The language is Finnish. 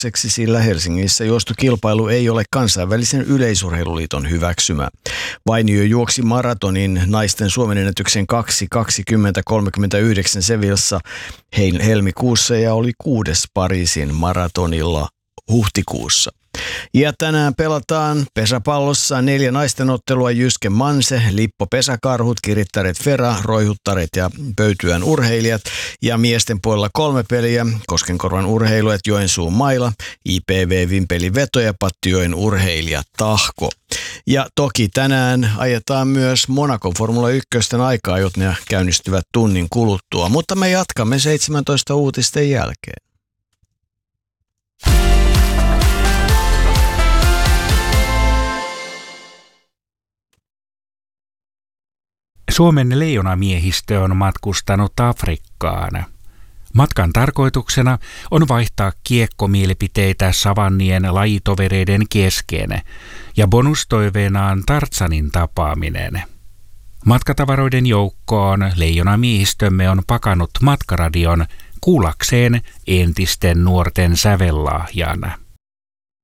sillä Helsingissä juostokilpailu ei ole kansainvälisen yleisurheiluliiton hyväksymä. Vainio juoksi maratonin naisten Suomen ennätyksen 2:20:39 Sevillassa helmikuussa ja oli 6. Pariisin maratonilla huhtikuussa. Ja tänään pelataan pesäpallossa 4 naisten ottelua: Jyske Manse, Lippo Pesäkarhut, Kirittäret Fera, Roihuttaret ja Pöytyän urheilijat. Ja miesten puolella 3 peliä: Koskenkorvan urheilijat, Joensuun Maila, IPV Vimpeli Veto ja Pattijoen urheilijat Tahko. Ja toki tänään ajetaan myös Monacon Formula 1 aikaa, jotka ne käynnistyvät tunnin kuluttua. Mutta me jatkamme 17 uutisten jälkeen. Suomen leijonamiehistö on matkustanut Afrikkaan. Matkan tarkoituksena on vaihtaa kiekkomielipiteitä savannien lajitovereiden kesken ja bonustoiveenaan Tartsanin tapaaminen. Matkatavaroiden joukkoon leijonamiehistömme on pakannut matkaradion kuullakseen entisten nuorten sävellahjan.